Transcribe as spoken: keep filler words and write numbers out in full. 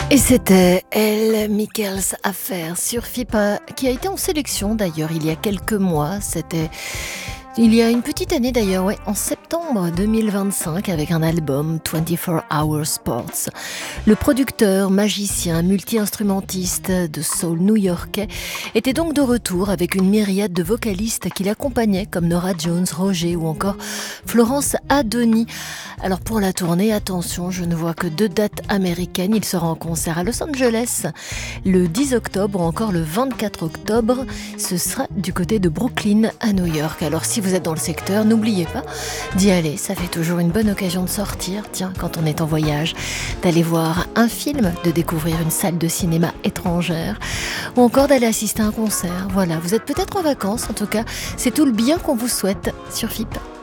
Et c'était Elle, Michaels Affair sur F I P A, qui a été en sélection d'ailleurs il y a quelques mois. C'était il y a une petite année d'ailleurs, ouais, en septembre deux mille vingt-cinq, avec un album vingt-quatre Hour Sports. Le producteur, magicien, multi-instrumentiste de soul new-yorkais était donc de retour avec une myriade de vocalistes qui l'accompagnaient, comme Norah Jones, Roger ou encore Florence Adoni. Alors pour la tournée, attention, je ne vois que deux dates américaines. Il sera en concert à Los Angeles le dix octobre ou encore le vingt-quatre octobre. Ce sera du côté de Brooklyn à New York. Alors si vous êtes dans le secteur, n'oubliez pas d'y aller. Ça fait toujours une bonne occasion de sortir, tiens, quand on est en voyage, d'aller voir un film, de découvrir une salle de cinéma étrangère ou encore d'aller assister à un concert. Voilà, vous êtes peut-être en vacances, en tout cas, c'est tout le bien qu'on vous souhaite sur F I P A.